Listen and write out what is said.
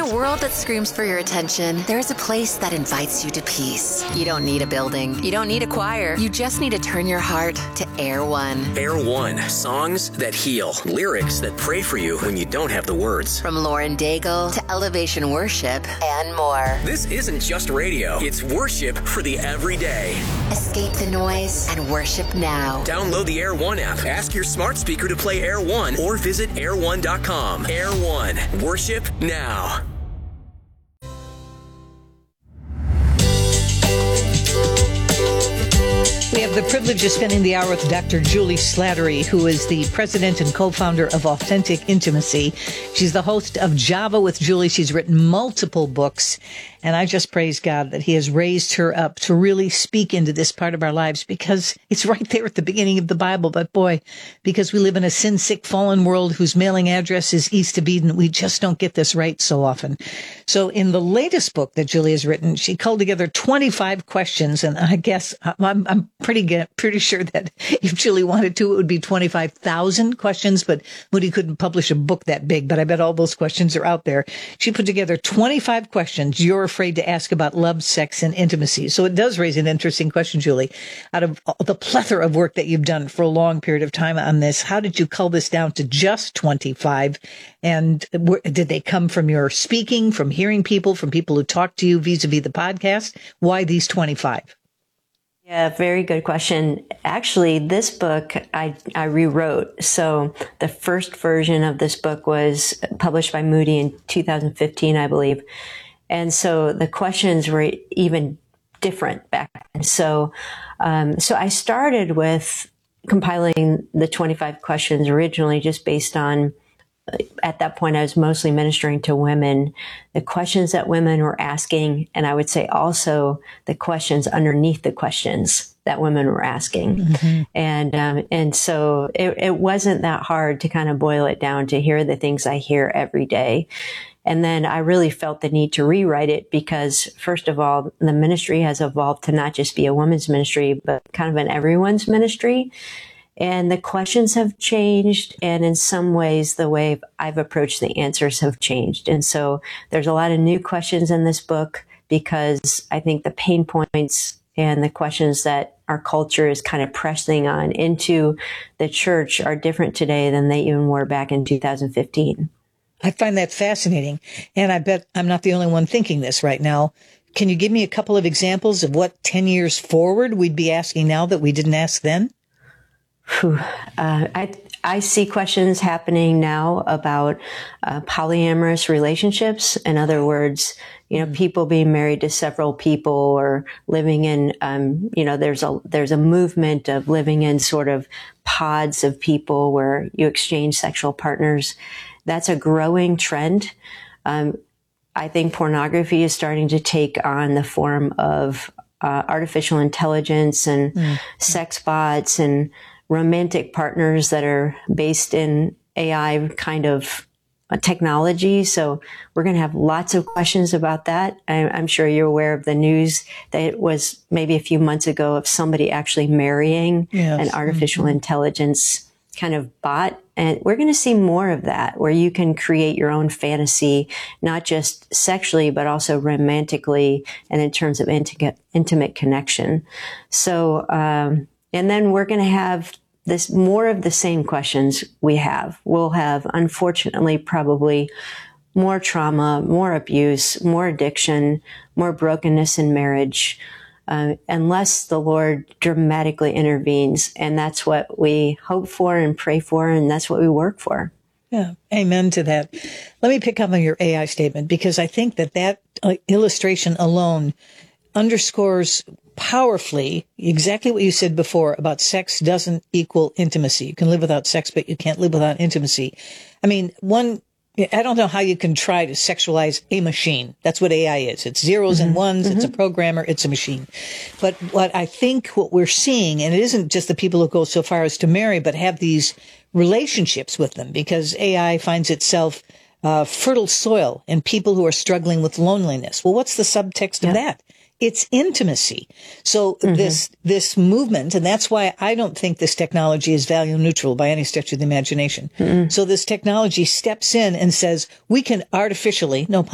a world that screams for your attention, there's a place that invites you to peace. You don't need a building. You don't need a choir. You just need to turn your heart to Air One. Air One. Songs that heal. Lyrics that pray for you when you don't have the words. From Lauren Daigle to Elevation Worship and more. This isn't just radio. It's worship for the everyday. Escape the noise and worship now. Download the Air One app. Ask your smart speaker to play Air One or visit air1.com. Air One. Worship now. We have the privilege of spending the hour with Dr. Julie Slattery, who is the president and co-founder of Authentic Intimacy. She's the host of Java with Julie. She's written multiple books, and I just praise God that he has raised her up to really speak into this part of our lives, because it's right there at the beginning of the Bible. But boy, because we live in a sin-sick, fallen world whose mailing address is East of Eden, we just don't get this right so often. So in the latest book that Julie has written, she culled together 25 questions, and I guess I'm pretty sure that if Julie wanted to, it would be 25,000 questions, but Moody couldn't publish a book that big, but I bet all those questions are out there. She put together 25 questions you're afraid to ask about love, sex, and intimacy. So it does raise an interesting question, Julie. Out of the plethora of work that you've done for a long period of time on this, how did you cull this down to just 25? And did they come from your speaking, from hearing people, from people who talk to you vis-a-vis the podcast? Why these 25? Yeah, very good question. Actually, this book I rewrote. So the first version of this book was published by Moody in 2015, I believe. And so the questions were even different back then. So I started with compiling the 25 questions originally just based on, at that point, I was mostly ministering to women, the questions that women were asking. And I would say also the questions underneath the questions that women were asking. Mm-hmm. And so it wasn't that hard to kind of boil it down to hear the things I hear every day. And then I really felt the need to rewrite it because, first of all, the ministry has evolved to not just be a women's ministry, but kind of an everyone's ministry. And the questions have changed. And in some ways, the way I've approached the answers have changed. And so there's a lot of new questions in this book because I think the pain points and the questions that our culture is kind of pressing on into the church are different today than they even were back in 2015. I find that fascinating. And I bet I'm not the only one thinking this right now. Can you give me a couple of examples of what 10 years forward we'd be asking now that we didn't ask then? I see questions happening now about polyamorous relationships. In other words, people being married to several people or living in, there's a movement of living in sort of pods of people where you exchange sexual partners. That's a growing trend. I think pornography is starting to take on the form of artificial intelligence and sex bots and romantic partners that are based in AI kind of technology. So we're going to have lots of questions about that. I'm sure you're aware of the news that it was maybe a few months ago of somebody actually marrying an artificial intelligence kind of bot. And we're going to see more of that, where you can create your own fantasy, not just sexually, but also romantically and in terms of intimate connection. So, and then we're going to have this more of the same questions we have. We'll have, unfortunately, probably more trauma, more abuse, more addiction, more brokenness in marriage, unless the Lord dramatically intervenes. And that's what we hope for and pray for, and that's what we work for. Yeah, amen to that. Let me pick up on your AI statement, because I think that illustration alone underscores powerfully exactly what you said before about sex doesn't equal intimacy. You can live without sex, but you can't live without intimacy. I mean, I don't know how you can try to sexualize a machine. That's what AI is. It's zeros and ones. It's a programmer. It's a machine. But what we're seeing, and it isn't just the people who go so far as to marry, but have these relationships with them, because AI finds itself fertile soil in people who are struggling with loneliness. Well, what's the subtext of that? It's intimacy. So this movement, and that's why I don't think this technology is value neutral by any stretch of the imagination. So this technology steps in and says, we can artificially, no